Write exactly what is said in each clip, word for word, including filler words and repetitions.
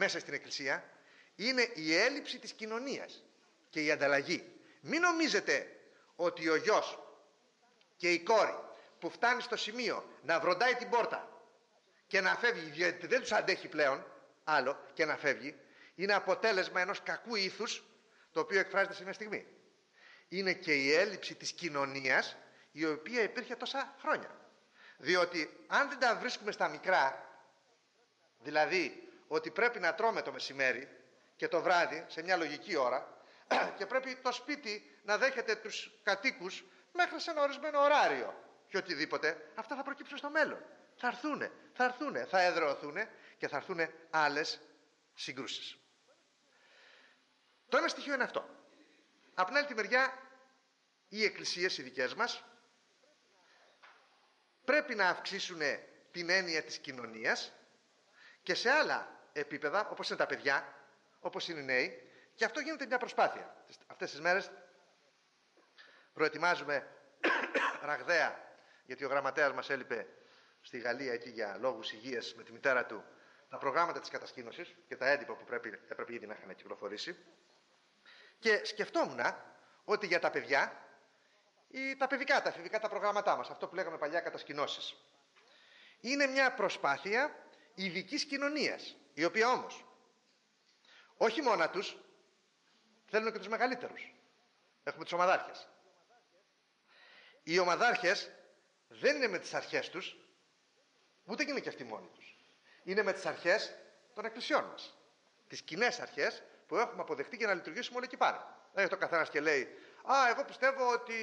μέσα στην Εκκλησία είναι η έλλειψη της κοινωνίας και η ανταλλαγή. Μην νομίζετε ότι ο γιος και η κόρη που φτάνει στο σημείο να βροντάει την πόρτα και να φεύγει, γιατί δεν τους αντέχει πλέον άλλο και να φεύγει, είναι αποτέλεσμα ενός κακού ήθους, το οποίο εκφράζεται σε μια στιγμή. Είναι και η έλλειψη της κοινωνίας, η οποία υπήρχε τόσα χρόνια. Διότι αν δεν τα βρίσκουμε στα μικρά, δηλαδή ότι πρέπει να τρώμε το μεσημέρι και το βράδυ σε μια λογική ώρα και πρέπει το σπίτι να δέχεται τους κατοίκους μέχρι σε ένα ορισμένο ωράριο και οτιδήποτε, αυτά θα προκύψουν στο μέλλον. Θα έρθουνε, θα έρθουνε, θα εδραιωθούνε και θα έρθουνε άλλες συγκρούσεις. Το ένα στοιχείο είναι αυτό. Από την άλλη τη μεριά, οι εκκλησίες οι δικές μας πρέπει να αυξήσουν την έννοια της κοινωνίας και σε άλλα επίπεδα, όπως είναι τα παιδιά, όπως είναι οι νέοι, και αυτό γίνεται μια προσπάθεια. Αυτές τις μέρες προετοιμάζουμε ραγδαία, γιατί ο γραμματέας μας έλειπε στη Γαλλία εκεί για λόγους υγείας με τη μητέρα του, τα προγράμματα της κατασκήνωσης και τα έντυπα που πρέπει, έπρεπε ήδη να είχαν κυκλοφορήσει. Και σκεφτόμουν ότι για τα παιδιά, ή τα παιδικά, τα εφηβικά τα προγράμματά μας, αυτό που λέγαμε παλιά κατασκηνώσεις, είναι μια προσπάθεια ειδικής κοινωνίας, η οποία όμως όχι μόνα τους, θέλουν και τους μεγαλύτερους. Έχουμε τους ομαδάρχες. Οι ομαδάρχες δεν είναι με τις αρχές τους, ούτε είναι και αυτοί μόνοι τους. Είναι με τις αρχές των εκκλησιών μας. Τις κοινές αρχές που έχουμε αποδεχτεί για να λειτουργήσουμε όλοι εκεί πάνω. Δεν το καθένας και λέει, α, εγώ πιστεύω ότι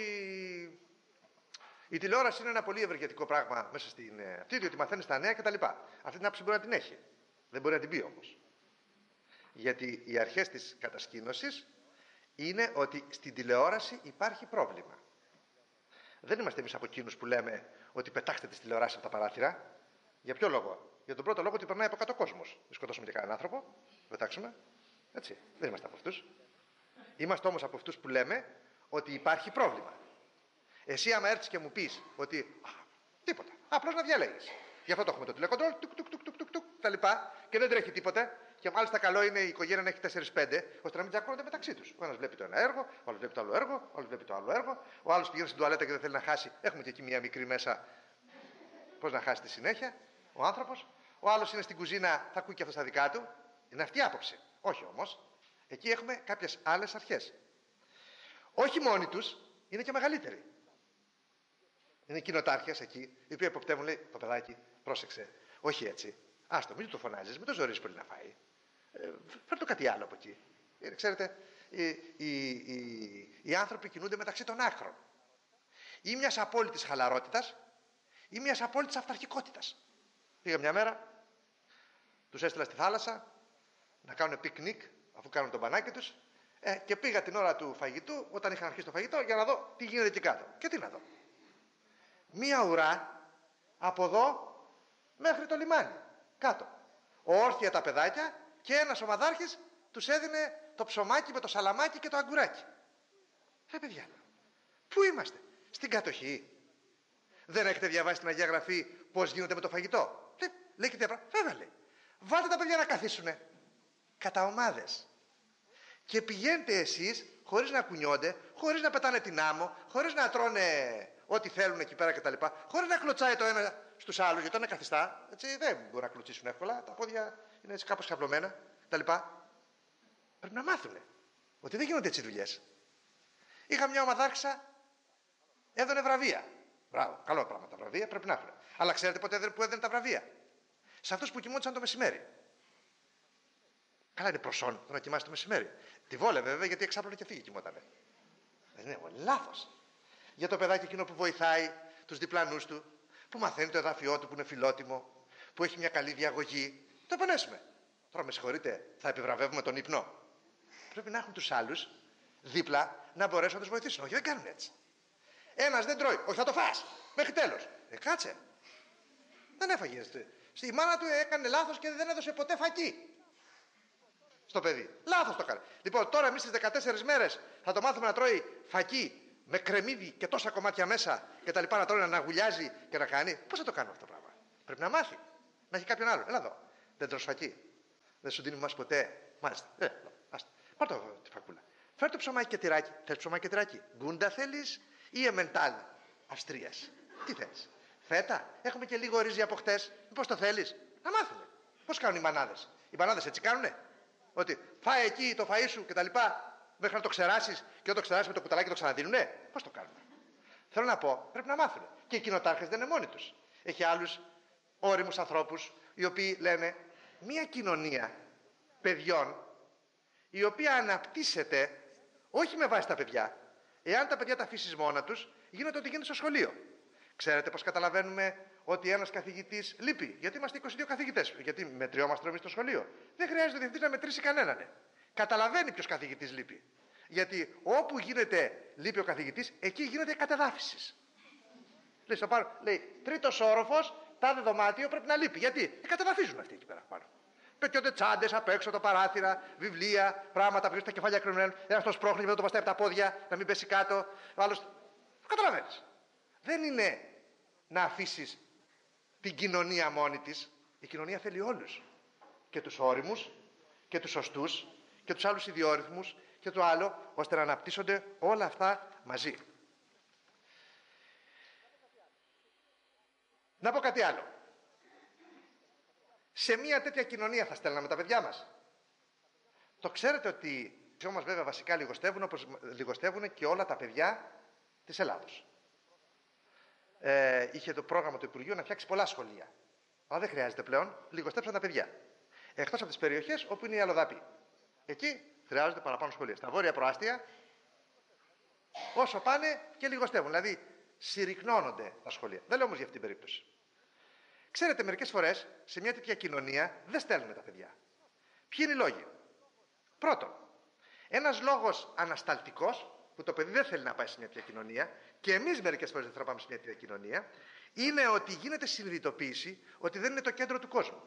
η τηλεόραση είναι ένα πολύ ευεργετικό πράγμα μέσα στην αυτή, διότι μαθαίνει τα νέα κτλ. Αυτή την άποψη μπορεί να την έχει. Δεν μπορεί να την πει όμως. Γιατί οι αρχές της κατασκήνωσης είναι ότι στην τηλεόραση υπάρχει πρόβλημα. Δεν είμαστε εμείς από εκείνους που λέμε ότι πετάξτε τις τηλεοράσεις από τα παράθυρα. Για ποιο λόγο? Για τον πρώτο λόγο ότι περνάει από κάτω κόσμος. Δεν σκοτώσουμε και κανέναν άνθρωπο, πετάξουμε. Έτσι. Δεν είμαστε από αυτούς. Είμαστε όμως από αυτούς που λέμε ότι υπάρχει πρόβλημα. Εσύ, άμα έρθεις και μου πεις ότι α, τίποτα, απλώς να διαλέγεις. Γι' αυτό το έχουμε το τηλεκοντρόλ, τουκ, τουκ, τουκ, τουκ, τουκ, τουκ, τα λοιπά, και δεν τρέχει τίποτε. Και μάλιστα καλό είναι η οικογένεια να έχει τέσσερα πέντε, ώστε να μην τσακώνονται μεταξύ τους. Ο ένας βλέπει το ένα έργο, ο άλλος βλέπει το άλλο έργο, ο άλλος βλέπει το άλλο έργο, ο άλλος πηγαίνει στην τουαλέτα και δεν θέλει να χάσει. Έχουμε και εκεί μία μικρή μέσα. Πώς να χάσει τη συνέχεια, ο άνθρωπος. Ο άλλος είναι στην κουζίνα, θα ακούει και αυτό στα δικά του. Είναι αυτή η άποψη. Όχι όμως. Εκεί έχουμε κάποιες άλλες αρχές. Όχι μόνοι τους, είναι και μεγαλύτεροι. Είναι κοινοτάρχες εκεί, οι οποίοι εποπτεύουν, λέει το παιδάκι, πρόσεξε, όχι έτσι. Άστο, μην το φωνάζεις, μην το ζωρίζεις πολύ να φάει. Ε, φέρ' το κάτι άλλο από εκεί. Ε, ξέρετε, οι, οι, οι, οι άνθρωποι κινούνται μεταξύ των άχρων. Ή μιας απόλυτης χαλαρότητας, ή μιας απόλυτης αυταρχικότητας. Πήγα μια μέρα, τους έστειλα στη θάλασσα να κάνουν πικνίκ, αφού κάνουν τον μπανάκι τους, ε, και πήγα την ώρα του φαγητού, όταν είχαν αρχίσει το φαγητό, για να δω τι γίνεται εκεί κάτω. Και τι να δω. Μία ουρά από εδώ μέχρι το λιμάνι, κάτω. Όρθια τα παιδάκια και ένας ομαδάρχης τους έδινε το ψωμάκι με το σαλαμάκι και το αγκουράκι. Ε, παιδιά, πού είμαστε? Στην κατοχή. Δεν έχετε διαβάσει την Αγία Γραφή πώς γίνεται με το φαγητό? Ε, λέει και τέτοια. Βέβαια λέει. Βάλτε τα παιδιά να καθίσουνε κατά ομάδες. Και πηγαίνετε εσείς χωρίς να κουνιόνται, χωρίς να πετάνε την άμμο, χωρίς να τρώνε ό,τι θέλουν εκεί πέρα κτλ. Χωρίς να κλωτσάει το ένα στους άλλους, γιατί το ένα καθιστά. Έτσι, δεν μπορεί να κλωτσίσουν εύκολα. Τα πόδια είναι έτσι κάπως χαυλωμένα κτλ. Πρέπει να μάθουν ότι δεν γίνονται έτσι δουλειές. Είχα μια ομαδάρχησα, έδωνε βραβεία. Μπράβο, καλό πράγμα τα βραβεία, πρέπει να έχουν. Αλλά ξέρετε ποτέ που έδωνε τα βραβεία? Σε αυτούς που κοιμόντουσαν το μεσημέρι. Καλά, είναι προσόν το να κοιμάσαι το μεσημέρι. Τη βόλευε βέβαια, γιατί εξάπλωνε και φύγει κοιμότανε. Δεν είναι λάθος. Για το παιδάκι εκείνο που βοηθάει τους διπλανούς του, που μαθαίνει το εδάφιό του που είναι φιλότιμο, που έχει μια καλή διαγωγή, το επενέσουμε. Τώρα με συγχωρείτε, θα επιβραβεύουμε τον ύπνο? Πρέπει να έχουν τους άλλους δίπλα να μπορέσουν να τους βοηθήσουν. Όχι, δεν κάνουν έτσι. Ένας δεν τρώει, όχι θα το φας, μέχρι τέλος. Ε, κάτσε. Δεν έφαγε. Στη μάνα του έκανε λάθος και δεν έδωσε ποτέ φακή στο παιδί. Λάθος το έκανε. Λοιπόν, τώρα εμείς στις δεκατέσσερις μέρες θα το μάθουμε να τρώει φακή με κρεμμύδι και τόσα κομμάτια μέσα και τα λοιπά, να τρώει, να αναγουλιάζει και να κάνει. Πώς θα το κάνουμε αυτό το πράγμα? Πρέπει να μάθει. Να έχει κάποιον άλλο. Έλα εδώ. Δεν τρως φακή? Δεν σου δίνει μας ποτέ. Μάλιστα. Ε, άστα. Πάρ' το τη φακούλα. Φέρ' το ψωμάκι και τυράκι. Θες ψωμάκι και τυράκι? Γκούντα θέλεις ή εμεντάλ Αυστρίας? Τι θες? Φέτα? Έχουμε και λίγο ρύζι από χτες. Πώς το θέλεις? Να μάθουμε. Πώς κάνουν οι μανάδες? Οι μανάδες έτσι κάνουνε? Ότι φάει εκεί το φαΐ σου και τα λοιπά, μέχρι να το ξεράσεις και όταν το ξεράσεις με το κουταλάκι το ξαναδίνουνε. Πώς το κάνουν? Θέλω να πω, πρέπει να μάθουν. Και οι κοινοτάρχες δεν είναι μόνοι τους. Έχει άλλους ώριμους ανθρώπους, οι οποίοι λένε μια κοινωνία παιδιών, η οποία αναπτύσσεται όχι με βάση τα παιδιά. Εάν τα παιδιά τα αφήσεις μόνα τους, γίνεται ό,τι γίνεται στο σχολείο. Ξέρετε πώς καταλαβαίνουμε ότι ένας καθηγητής λείπει? Γιατί είμαστε είκοσι δύο καθηγητές. Γιατί μετριόμαστε εμείς στο σχολείο? Δεν χρειάζεται ο διευθυντής να μετρήσει κανέναν. Καταλαβαίνει ποιος καθηγητής λείπει. Γιατί όπου γίνεται λείπει ο καθηγητής, εκεί γίνεται κατεδάφιση. Λέει, στο πάνω, λέει τρίτος όροφος, τάδε δωμάτιο πρέπει να λείπει. Γιατί? Ε, κατεδαφίζουν αυτοί εκεί πέρα πάνω. Πετιόνται τσάντες απ' έξω, τα παράθυρα, βιβλία, πράγματα που τα κεφάλια κρυμμένουν. Ένα το σπρώχνει, δεν το βαστάει από τα πόδια, να μην πέσει κάτω. Ο άλλος. Καταλαβαίνεις. Δεν είναι να αφήσεις την κοινωνία μόνη της. Η κοινωνία θέλει όλους. Και τους ώριμους, και τους σωστούς, και τους άλλους ιδιόρυθμους, και το άλλο, ώστε να αναπτύσσονται όλα αυτά μαζί. Να πω κάτι άλλο. Σε μια τέτοια κοινωνία θα στέλναμε τα παιδιά μας? Το ξέρετε ότι οι μας βέβαια βασικά λιγοστεύουν, όπως λιγοστεύουν και όλα τα παιδιά της Ελλάδος. Ε, είχε το πρόγραμμα του Υπουργείου να φτιάξει πολλά σχολεία. Αλλά δεν χρειάζεται πλέον, λιγοστέψαν τα παιδιά. Εκτός από τις περιοχές όπου είναι οι αλλοδαποί. Εκεί χρειάζονται παραπάνω σχολεία. Στα βόρεια προάστια, όσο πάνε και λιγοστεύουν. Δηλαδή, συρρυκνώνονται τα σχολεία. Δεν λέω όμως για αυτή την περίπτωση. Ξέρετε, μερικές φορές σε μια τέτοια κοινωνία δεν στέλνουμε τα παιδιά. Ποιοι είναι οι λόγοι? Πρώτον, ένας λόγος ανασταλτικός, που το παιδί δεν θέλει να πάει σε μια τέτοια κοινωνία, και εμείς μερικές φορές δεν θέλουμε να πάμε σε μια τέτοια κοινωνία, είναι ότι γίνεται συνειδητοποίηση ότι δεν είναι το κέντρο του κόσμου.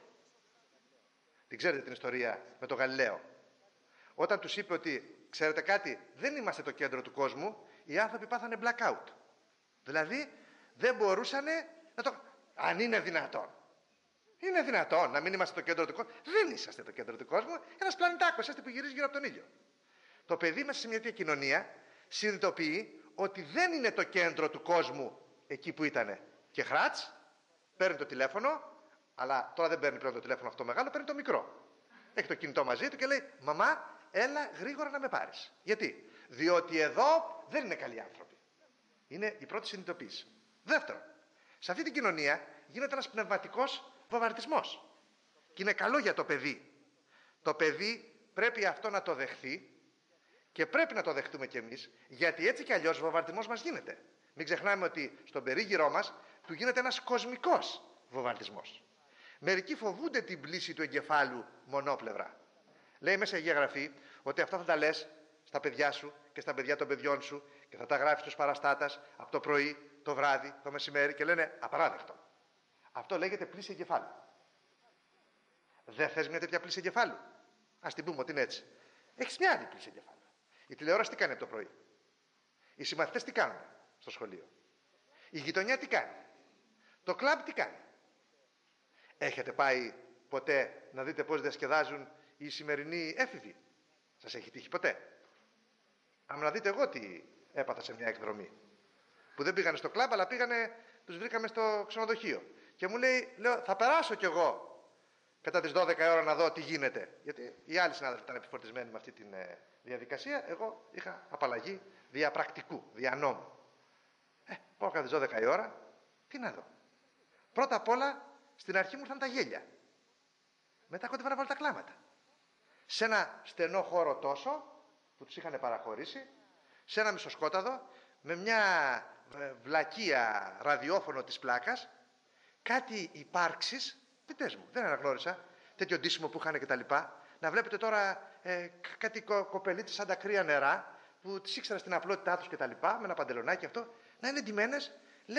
Την ξέρετε την ιστορία με τον Γαλιλαίο? Όταν τους είπε ότι, ξέρετε κάτι, δεν είμαστε το κέντρο του κόσμου, οι άνθρωποι πάθανε blackout. Δηλαδή, δεν μπορούσαν να το... Αν είναι δυνατόν. Είναι δυνατόν να μην είμαστε το κέντρο του κόσμου? Δεν είσαστε το κέντρο του κόσμου. Ένας πλανητάκος, είστε που γυρίζει γύρω από τον ήλιο. Το παιδί μέσα σε μια τέτοια κοινωνία συνειδητοποιεί ότι δεν είναι το κέντρο του κόσμου εκεί που ήταν. Και χράτς, παίρνει το τηλέφωνο, αλλά τώρα δεν παίρνει πλέον το τηλέφωνο αυτό μεγάλο, παίρνει το μικρό. Έχει το κινητό μαζί του και λέει, μαμά, έλα γρήγορα να με πάρεις. Γιατί? Διότι εδώ δεν είναι καλοί άνθρωποι. Είναι η πρώτη συνειδητοποίηση. Δεύτερον, σε αυτή την κοινωνία γίνεται ένας πνευματικός βομβαρδισμός. Και είναι καλό για το παιδί. Το παιδί πρέπει αυτό να το δεχθεί και πρέπει να το δεχτούμε κι εμείς, γιατί έτσι κι αλλιώς ο βομβαρδισμός μας γίνεται. Μην ξεχνάμε ότι στον περίγυρό μας του γίνεται ένας κοσμικός βομβαρδισμός. Μερικοί φοβούνται την πλήση του εγκεφάλου μονόπλευρα. Λέει μέσα η Αγία Γραφή ότι αυτά θα τα λες στα παιδιά σου και στα παιδιά των παιδιών σου και θα τα γράφεις στους παραστάτας από το πρωί, το βράδυ, το μεσημέρι και λένε απαράδεκτο. Αυτό λέγεται πλήση εγκεφάλου. Δεν θες μια τέτοια πλήση εγκεφάλου? Ας την πούμε ότι είναι έτσι. Έχεις μια άλλη πλήση εγκεφάλου. Η τηλεόραση τι κάνει από το πρωί? Οι συμμαθητές τι κάνουν στο σχολείο? Η γειτονιά τι κάνει? Το κλαμπ τι κάνει? Έχετε πάει ποτέ να δείτε πώς διασκεδάζουν οι σημερινοί έφηβοι? Σας έχει τύχει ποτέ? Αν να δείτε εγώ τι έπαθα σε μια εκδρομή. Που δεν πήγανε στο κλαμπ, αλλά πήγανε, τους βρήκαμε στο ξενοδοχείο. Και μου λέει, λέω, θα περάσω κι εγώ κατά τις δώδεκα η ώρα να δω τι γίνεται. Γιατί οι άλλοι συνάδελφοι ήταν επιφορτισμένοι με αυτή τη ε, διαδικασία. Εγώ είχα απαλλαγή δια πρακτικού, δια νόμου. Ε, πάω κατά τις δώδεκα η ώρα, τι να δω? Πρώτα απ' όλα, στην αρχή μου ήρθαν τα γέλια. Μετά κόντευα να βάλω τα κλάματα. Σε ένα στενό χώρο τόσο, που τους είχαν παραχωρήσει, σε ένα μισοσκόταδο, με μια βλακεία ραδιόφωνο της πλάκας, κάτι υπάρξεις, πιτές μου, δεν αναγνώρισα, τέτοιο ντύσιμο που είχαν και τα λοιπά. Να βλέπετε τώρα ε, κάτι κο, κοπελίτσες σαν τα κρύα νερά, που τις ήξερα στην απλότητά τους και τα λοιπά, με ένα παντελονάκι αυτό, να είναι ντυμένες